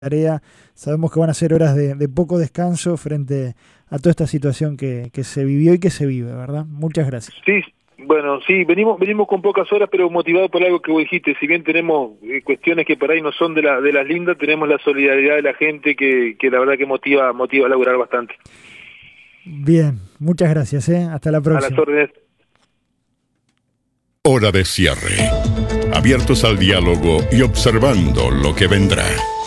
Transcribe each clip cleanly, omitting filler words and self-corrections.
tarea. Sabemos que van a ser horas de poco descanso frente a toda esta situación que se vivió y que se vive, ¿verdad? Muchas gracias. Sí, bueno, sí, venimos con pocas horas, pero motivados por algo que vos dijiste. Si bien tenemos cuestiones que por ahí no son de las lindas, tenemos la solidaridad de la gente que la verdad que motiva a laburar bastante. Bien, muchas gracias, hasta la próxima. A las órdenes. Hora de cierre. Abiertos al diálogo y observando lo que vendrá.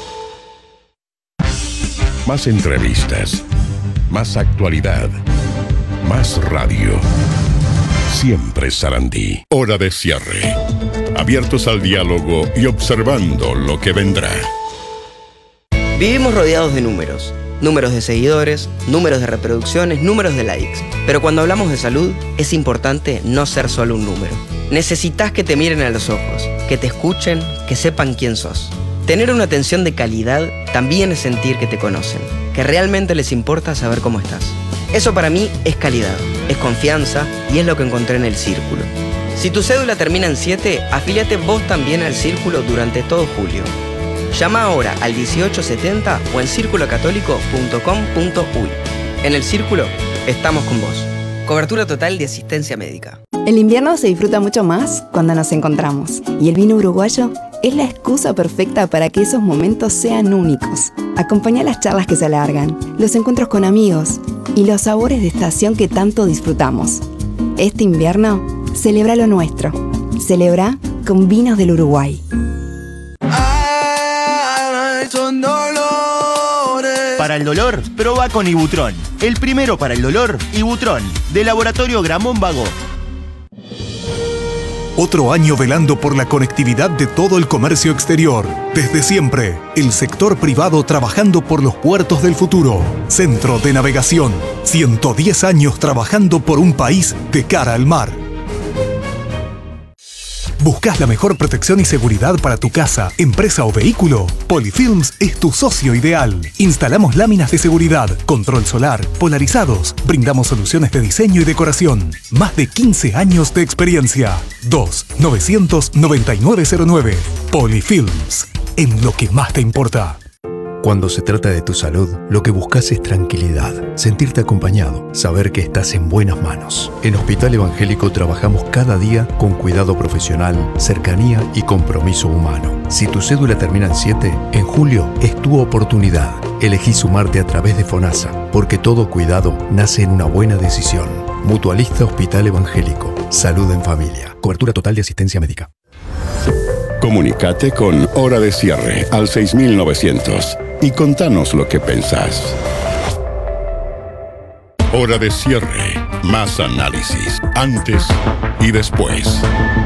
Más entrevistas, más actualidad, más radio. Siempre Sarandí. Hora de cierre. Abiertos al diálogo y observando lo que vendrá. Vivimos rodeados de números. Números de seguidores, números de reproducciones, números de likes. Pero cuando hablamos de salud, es importante no ser solo un número. Necesitas que te miren a los ojos, que te escuchen, que sepan quién sos. Tener una atención de calidad también es sentir que te conocen, que realmente les importa saber cómo estás. Eso para mí es calidad, es confianza y es lo que encontré en el Círculo. Si tu cédula termina en 7, afíliate vos también al Círculo durante todo julio. Llama ahora al 1870 o en circulocatólico.com.uy. En el Círculo estamos con vos. Cobertura total de asistencia médica. El invierno se disfruta mucho más cuando nos encontramos. Y el vino uruguayo es la excusa perfecta para que esos momentos sean únicos. Acompañá las charlas que se alargan, los encuentros con amigos y los sabores de estación que tanto disfrutamos. Este invierno, celebra lo nuestro. Celebra con vinos del Uruguay. Para el dolor, proba con Ibutron. El primero para el dolor, Ibutron, de Laboratorio Gramón Vago. Otro año velando por la conectividad de todo el comercio exterior. Desde siempre, el sector privado trabajando por los puertos del futuro. Centro de Navegación. 110 años trabajando por un país de cara al mar. ¿Buscas la mejor protección y seguridad para tu casa, empresa o vehículo? Polyfilms es tu socio ideal. Instalamos láminas de seguridad, control solar, polarizados. Brindamos soluciones de diseño y decoración. Más de 15 años de experiencia. 2-900-9909. Polyfilms. En lo que más te importa. Cuando se trata de tu salud, lo que buscas es tranquilidad, sentirte acompañado, saber que estás en buenas manos. En Hospital Evangélico trabajamos cada día con cuidado profesional, cercanía y compromiso humano. Si tu cédula termina en 7, en julio es tu oportunidad. Elegí sumarte a través de FONASA, porque todo cuidado nace en una buena decisión. Mutualista Hospital Evangélico. Salud en familia. Cobertura total de asistencia médica. Comunicate con Hora de Cierre al 6900 y contanos lo que pensás. Hora de Cierre. Más análisis, antes y después.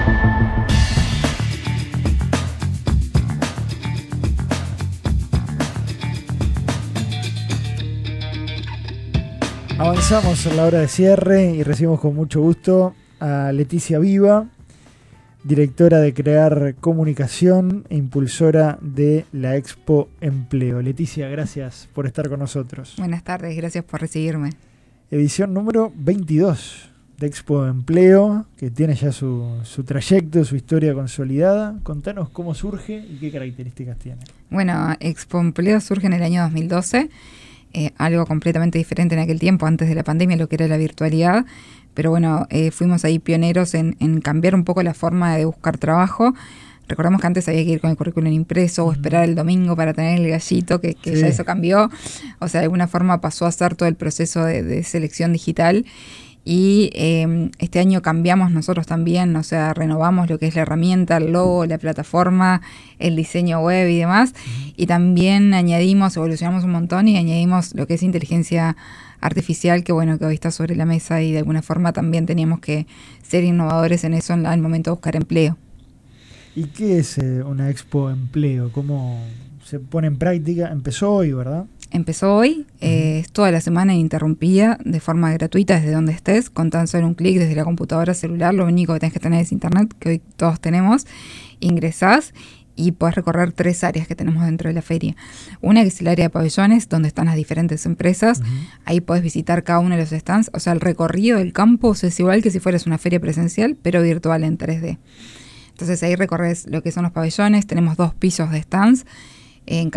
Avanzamos en la hora de cierre y recibimos con mucho gusto a Leticia Viva, directora de Crear Comunicación e impulsora de la Expo Empleo. Leticia, gracias por estar con nosotros. Buenas tardes, gracias por recibirme. Edición número 22 de Expo Empleo, que tiene ya su trayecto, su historia consolidada. Contanos cómo surge y qué características tiene. Bueno, Expo Empleo surge en el año 2012, algo completamente diferente en aquel tiempo, antes de la pandemia, lo que era la virtualidad. Pero bueno, fuimos ahí pioneros en cambiar un poco la forma de buscar trabajo. Recordamos que antes había que ir con el currículum impreso o esperar el domingo para tener el gallito, que sí. Ya eso cambió. O sea, de alguna forma pasó a ser todo el proceso de selección digital. Y este año cambiamos nosotros también, o sea, renovamos lo que es la herramienta, el logo, la plataforma, el diseño web y demás. Y también evolucionamos un montón y añadimos lo que es inteligencia artificial, que bueno, que hoy está sobre la mesa y de alguna forma también teníamos que ser innovadores en eso al momento de buscar empleo. ¿Y qué es una Expo Empleo? ¿Cómo se pone en práctica? Empezó hoy, ¿verdad? Empezó hoy, es toda la semana ininterrumpida, de forma gratuita desde donde estés, con tan solo un clic desde la computadora celular. Lo único que tenés que tener es internet, que hoy todos tenemos. Ingresás y podés recorrer 3 áreas que tenemos dentro de la feria. Una que es el área de pabellones, donde están las diferentes empresas. Ahí podés visitar cada uno de los stands. O sea, el recorrido del campus es igual que si fueras una feria presencial, pero virtual en 3D. Entonces ahí recorres lo que son los pabellones. Tenemos 2 pisos de stands. En